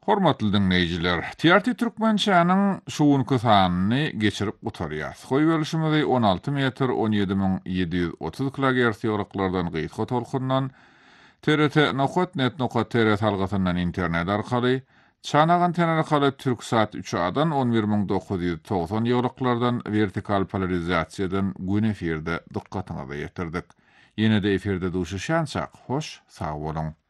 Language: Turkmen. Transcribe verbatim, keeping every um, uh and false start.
Hormatly dinleyijiler, T R T Türkmençanyň şuwunky sanyny geçirip gutarýas. Goý bölüşmegi on alty metr on ýedi min ýedi ýüz otuz kilohertz ýoraklardan gyýtga tolkundan T R T nokot net nokot T R salgatyndan internet arkaly Çanagan tenere Türksat üç adan on bir min dokuz ýüz togson ýoraklardan vertikal polarizasiýadan gün efirde dykkatyňyza ýetirdik. Ýene-de efirde duşuşançak, hoş, sag bolun.